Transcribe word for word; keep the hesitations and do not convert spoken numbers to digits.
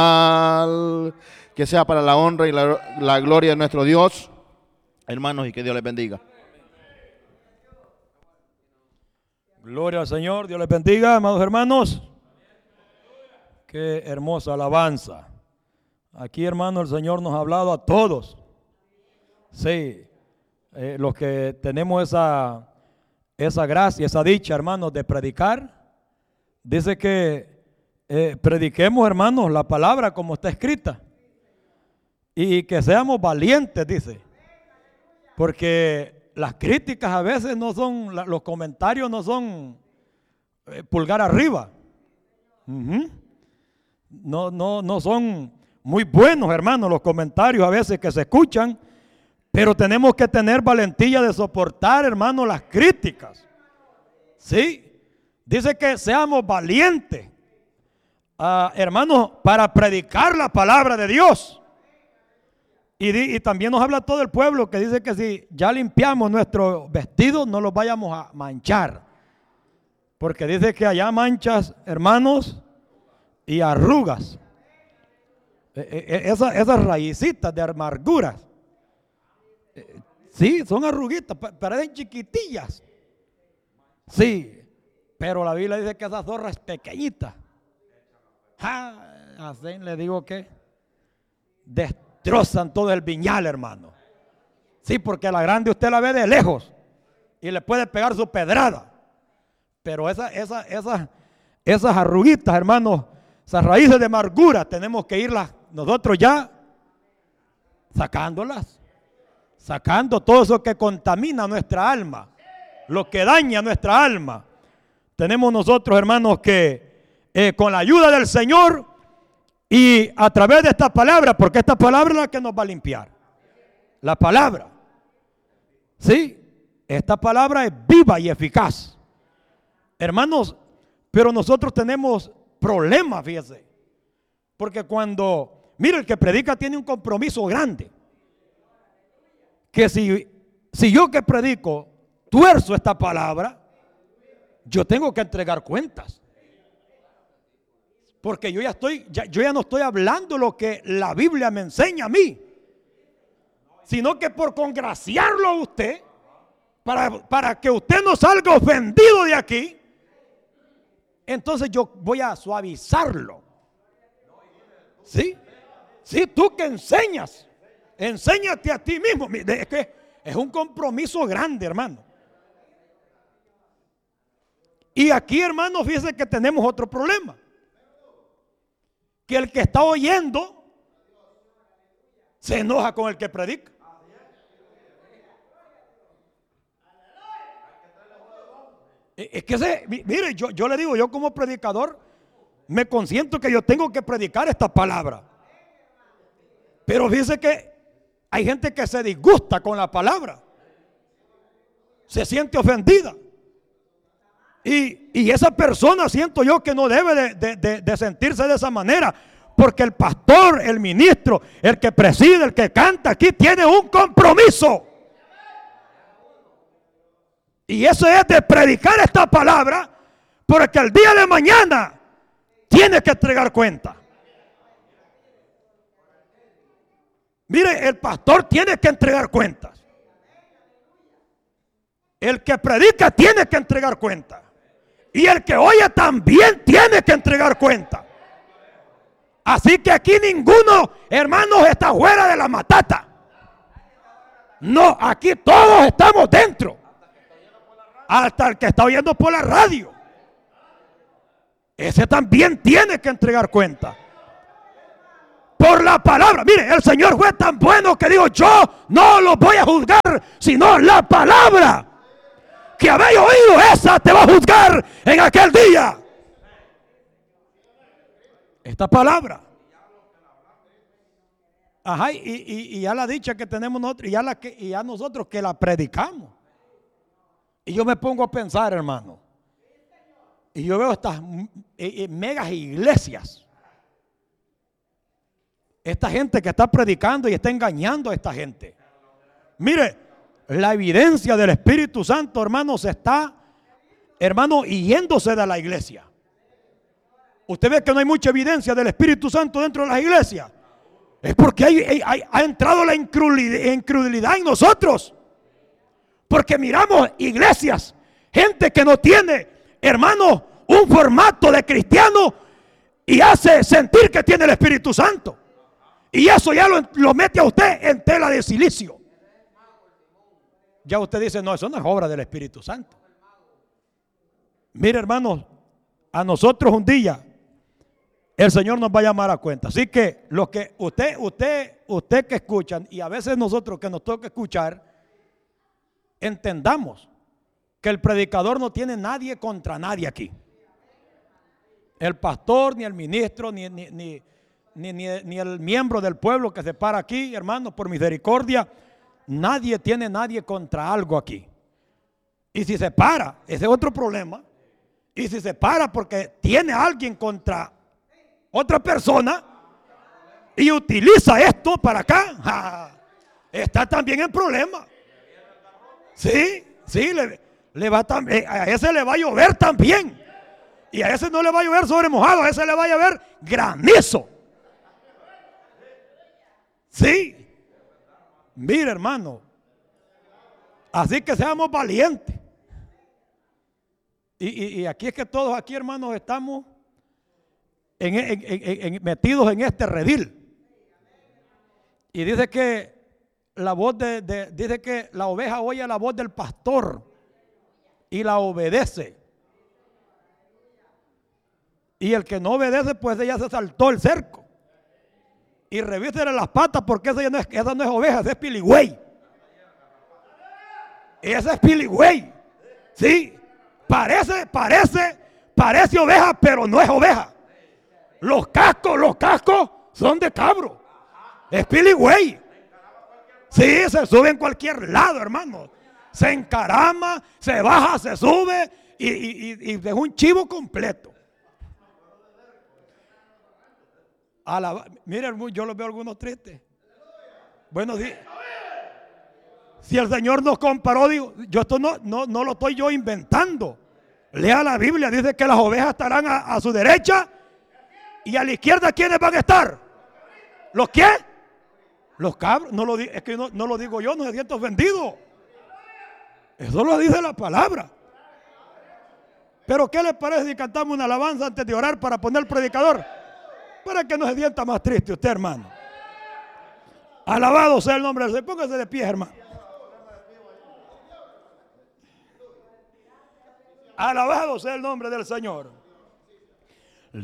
Que sea para la honra y la, la gloria de nuestro Dios, hermanos, y que Dios les bendiga. Gloria al Señor, Dios les bendiga, amados hermanos. Qué hermosa alabanza. Aquí, hermano, el Señor nos ha hablado a todos. Sí, eh, los que tenemos esa, esa gracia, esa dicha, hermanos, de predicar. Dice que eh, prediquemos, hermanos, la palabra como está escrita. Y que seamos valientes, dice. Porque las críticas a veces no son, los comentarios no son eh, pulgar arriba. Uh-huh. No, no, no son muy buenos, hermanos, los comentarios a veces que se escuchan. Pero tenemos que tener valentía de soportar, hermanos, las críticas. ¿Sí? Dice que seamos valientes, uh, hermanos, para predicar la palabra de Dios. Y, di, y también nos habla todo el pueblo que dice que si ya limpiamos nuestros vestidos, no los vayamos a manchar. Porque dice que allá manchas, hermanos, y arrugas. Esas, esas raícitas de amarguras. Sí, son arruguitas, parecen chiquitillas. Sí. Pero la Biblia dice que esa zorra es pequeñita. Ah, así le digo que destrozan todo el viñal, hermano. Sí, porque la grande usted la ve de lejos y le puede pegar su pedrada. Pero esa, esa, esa, esas arruguitas, hermano, esas raíces de amargura, tenemos que irlas nosotros ya sacándolas. Sacando todo eso que contamina nuestra alma, lo que daña nuestra alma. Tenemos nosotros, hermanos, que eh, con la ayuda del Señor y a través de esta palabra, porque esta palabra es la que nos va a limpiar. La palabra. Sí, esta palabra es viva y eficaz. Hermanos, pero nosotros tenemos problemas, fíjese. Porque cuando, mire, el que predica tiene un compromiso grande. Que si, si yo que predico tuerzo esta palabra, yo tengo que entregar cuentas. Porque yo ya estoy, ya, yo ya no estoy hablando lo que la Biblia me enseña a mí, sino que por congraciarlo a usted, para, para que usted no salga ofendido de aquí, entonces yo voy a suavizarlo. ¿Sí? Sí, tú que enseñas, enséñate a ti mismo. Es que es un compromiso grande, hermano. Y aquí, hermanos, fíjense que tenemos otro problema. Que el que está oyendo se enoja con el que predica. Es que se, mire, yo, yo le digo, yo como predicador me consiento que yo tengo que predicar esta palabra. Pero fíjense que hay gente que se disgusta con la palabra. Se siente ofendida. Y, y esa persona siento yo que no debe de, de, de, de sentirse de esa manera, porque el pastor, el ministro, el que preside, el que canta aquí tiene un compromiso. Y eso es de predicar esta palabra, porque el día de mañana tiene que entregar cuenta. Mire, el pastor tiene que entregar cuentas. El que predica tiene que entregar cuentas. Y el que oye también tiene que entregar cuenta. Así que aquí ninguno, hermanos, está fuera de la matata. No, aquí todos estamos dentro. Hasta el que está oyendo por la radio. Ese también tiene que entregar cuenta. Por la palabra. Mire, el Señor fue tan bueno que dijo, yo no lo voy a juzgar, sino la palabra que habéis oído, esa te va a juzgar en aquel día. Esta palabra. Ajá, y, y, y ya la dicha que tenemos nosotros, y ya, la que, y ya nosotros que la predicamos. Y yo me pongo a pensar, hermano, y yo veo estas megas iglesias, esta gente que está predicando y está engañando a esta gente. Mire, la evidencia del Espíritu Santo, hermanos, está, hermano, yéndose de la iglesia. Usted ve que no hay mucha evidencia del Espíritu Santo dentro de las iglesias. Es porque hay, hay, hay, ha entrado la incredulidad en nosotros. Porque miramos iglesias, gente que no tiene, hermano, un formato de cristiano y hace sentir que tiene el Espíritu Santo. Y eso ya lo, lo mete a usted en tela de silicio. Ya usted dice, no, eso no es obra del Espíritu Santo. Mire, hermanos, a nosotros un día el Señor nos va a llamar a cuenta. Así que los que usted, usted, usted que escuchan, y a veces nosotros que nos toca escuchar, entendamos que el predicador no tiene nadie contra nadie aquí. El pastor, ni el ministro, ni, ni, ni, ni, ni, ni el miembro del pueblo que se para aquí, hermano, por misericordia, nadie tiene nadie contra algo aquí. Y si se para, ese es otro problema. Y si se para porque tiene a alguien contra otra persona y utiliza esto para acá, ja, está también en problema. Sí, sí, le, le va también, a ese le va a llover también. Y a ese no le va a llover sobre mojado, a ese le va a llover granizo. Sí, mire, hermano, así que seamos valientes. Y, y, y aquí es que todos aquí, hermanos, estamos en, en, en, en, metidos en este redil. Y dice que la voz de, de, dice que la oveja oye la voz del pastor y la obedece. Y el que no obedece, pues ella se saltó el cerco. Y revísele las patas, porque esa no es, esa no es oveja, esa es piligüey. Esa es piligüey. Sí, parece, parece, parece oveja, pero no es oveja. Los cascos, los cascos son de cabro. Es piligüey. Sí, se sube en cualquier lado, hermano. Se encarama, se baja, se sube y, y, y, y es un chivo completo. La, mire, yo los veo algunos tristes. Buenos días. Si el Señor nos comparó, digo, yo esto no, no, no lo estoy yo inventando. Lea la Biblia, dice que las ovejas estarán a, a su derecha y a la izquierda, ¿quiénes van a estar? ¿Los qué? Los cabros. No lo, es que no, no lo digo yo, no se siento ofendido. Eso lo dice la palabra. Pero ¿qué les parece si cantamos una alabanza antes de orar para poner el predicador? Para que no se sienta más triste usted, hermano. Alabado sea el nombre del Señor. Póngase de pie, hermano. Alabado sea el nombre del Señor.